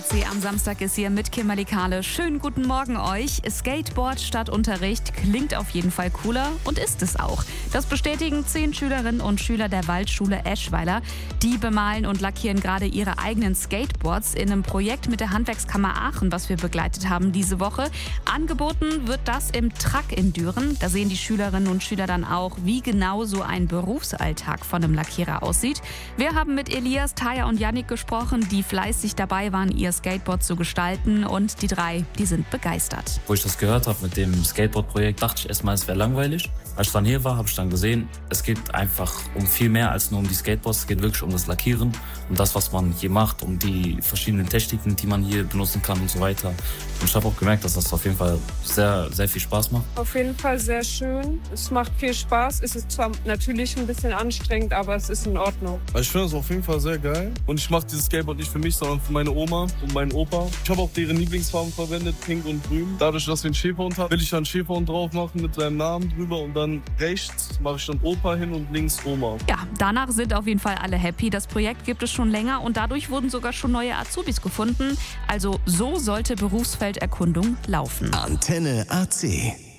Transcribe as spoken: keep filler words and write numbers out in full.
C am Samstag ist hier mit Kimberly Kahle. Schönen guten Morgen euch. Skateboard statt Unterricht klingt auf jeden Fall cooler und ist es auch. Das bestätigen zehn Schülerinnen und Schüler der Waldschule Eschweiler. Die bemalen und lackieren gerade ihre eigenen Skateboards in einem Projekt mit der Handwerkskammer Aachen, was wir begleitet haben diese Woche. Angeboten wird das im Track in Düren. Da sehen die Schülerinnen und Schüler dann auch, wie genau so ein Berufsalltag von einem Lackierer aussieht. Wir haben mit Elias, Taya und Yannick gesprochen, die fleißig dabei waren, ihr Skateboard zu gestalten, und die drei, die sind begeistert. Wo ich das gehört habe mit dem Skateboard-Projekt, dachte ich erstmal, es wäre langweilig. Als ich dann hier war, habe ich dann gesehen, es geht einfach um viel mehr als nur um die Skateboards. Es geht wirklich um das Lackieren, um das, was man hier macht, um die verschiedenen Techniken, die man hier benutzen kann und so weiter. Und ich habe auch gemerkt, dass das auf jeden Fall sehr, sehr viel Spaß macht. Auf jeden Fall sehr schön. Es macht viel Spaß. Es ist zwar natürlich ein bisschen anstrengend, aber es ist in Ordnung. Also ich finde das auf jeden Fall sehr geil. Und ich mache dieses Skateboard nicht für mich, sondern für meine Oma und meinen Opa. Ich habe auch deren Lieblingsfarben verwendet, pink und grün. Dadurch, dass wir einen Schäferhund haben, will ich dann einen Schäferhund drauf machen mit seinem Namen drüber, und dann rechts mache ich dann Opa hin und links Oma. Ja, danach sind auf jeden Fall alle happy. Das Projekt gibt es schon länger und dadurch wurden sogar schon neue Azubis gefunden. Also so sollte Berufsfelderkundung laufen. Antenne A C.